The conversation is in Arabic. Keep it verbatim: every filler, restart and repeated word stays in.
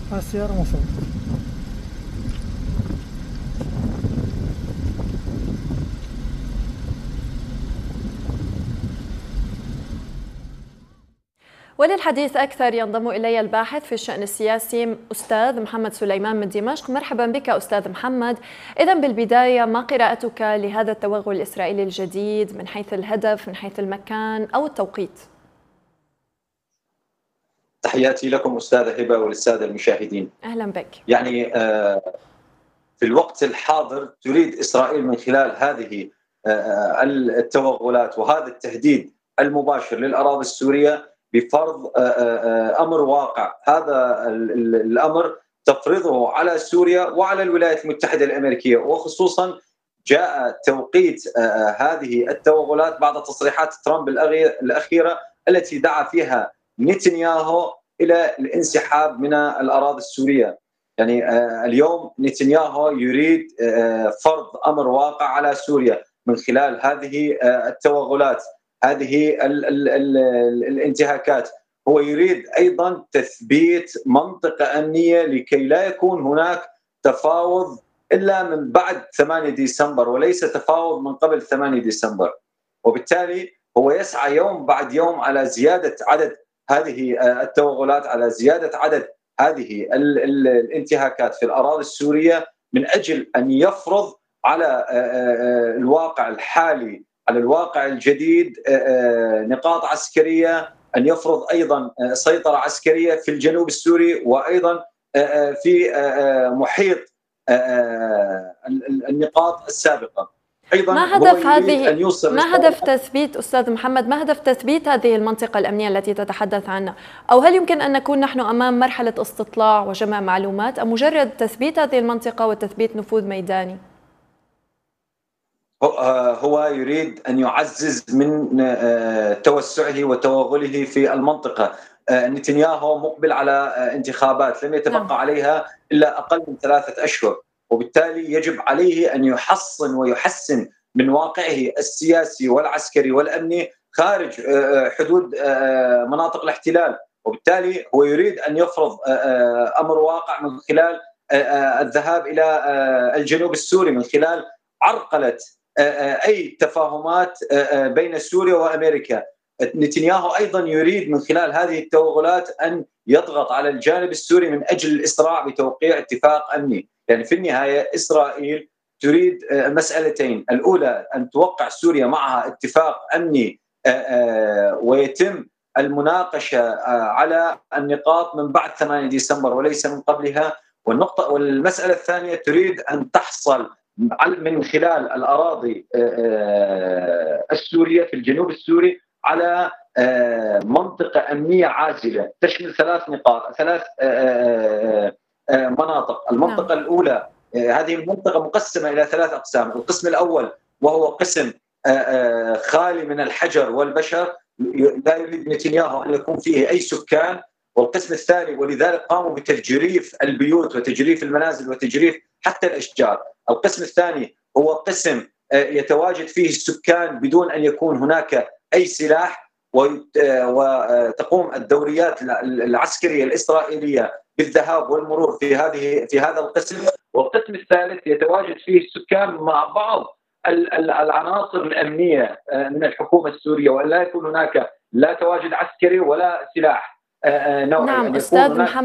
السيارة مصر. وللحديث أكثر ينضم إلي الباحث في الشأن السياسي أستاذ محمد سليمان من دمشق. مرحبا بك أستاذ محمد. إذا بالبداية، ما قراءتك لهذا التوغل الإسرائيلي الجديد من حيث الهدف، من حيث المكان أو التوقيت؟ تحياتي لكم أستاذة هبة وللسادة المشاهدين. أهلا بك. يعني في الوقت الحاضر تريد إسرائيل من خلال هذه التوغلات وهذا التهديد المباشر للأراضي السورية بفرض أمر واقع. هذا الأمر تفرضه على سوريا وعلى الولايات المتحدة الأمريكية، وخصوصا جاء توقيت هذه التوغلات بعد تصريحات ترامب الأخيرة التي دعا فيها نتنياهو إلى الانسحاب من الأراضي السورية. يعني اليوم نتنياهو يريد فرض أمر واقع على سوريا من خلال هذه التوغلات، هذه ال ال ال الانتهاكات. هو يريد أيضا تثبيت منطقة أمنية لكي لا يكون هناك تفاوض إلا من بعد ثمانية ديسمبر وليس تفاوض من قبل ثمانية ديسمبر، وبالتالي هو يسعى يوم بعد يوم على زيادة عدد هذه التوغلات، على زيادة عدد هذه ال ال الانتهاكات في الأراضي السورية من أجل أن يفرض على الواقع الحالي، على الواقع الجديد، نقاط عسكرية، أن يفرض أيضا سيطرة عسكرية في الجنوب السوري وأيضا في محيط النقاط السابقة. أيضا ما هدف هو يريد هذه أن يوصل ما هدف تثبيت أستاذ محمد ما هدف تثبيت هذه المنطقة الأمنية التي تتحدث عنها؟ أو هل يمكن أن نكون نحن أمام مرحلة استطلاع وجمع معلومات أم مجرد تثبيت هذه المنطقة وتثبيت نفوذ ميداني؟ هو يريد أن يعزز من توسعه وتوغله في المنطقة. نتنياهو مقبل على انتخابات لم يتبقى نعم. عليها إلا أقل من ثلاثة أشهر، وبالتالي يجب عليه أن يحصن ويحسن من واقعه السياسي والعسكري والأمني خارج حدود مناطق الاحتلال، وبالتالي هو يريد أن يفرض أمر واقع من خلال الذهاب إلى الجنوب السوري، من خلال عرقلة أي تفاهمات بين سوريا وأمريكا. نتنياهو أيضا يريد من خلال هذه التوغلات أن يضغط على الجانب السوري من أجل الإسراع بتوقيع اتفاق أمني. يعني في النهاية إسرائيل تريد مسألتين: الأولى أن توقع سوريا معها اتفاق أمني ويتم المناقشة على النقاط من بعد ثمانية ديسمبر وليس من قبلها، والنقطة والمسألة الثانية تريد أن تحصل من خلال الأراضي السورية في الجنوب السوري على منطقة أمنية عازلة تشمل ثلاث نقاط ثلاث مناطق. المنطقة نعم. الأولى، هذه المنطقة مقسمة إلى ثلاث أقسام. القسم الأول وهو قسم خالي من الحجر والبشر، لا يريد نتنياهو أن يكون فيه أي سكان. والقسم الثاني، ولذلك قاموا بتجريف البيوت وتجريف المنازل وتجريف حتى الأشجار. القسم الثاني هو قسم يتواجد فيه السكان بدون أن يكون هناك أي سلاح، وتقوم الدوريات العسكرية الإسرائيلية بالذهاب والمرور في هذه في هذا القسم. والقسم الثالث يتواجد فيه السكان مع بعض العناصر الأمنية من الحكومة السورية، ولا يكون هناك لا تواجد عسكري ولا سلاح نوعي. نعم أستاذ محمد.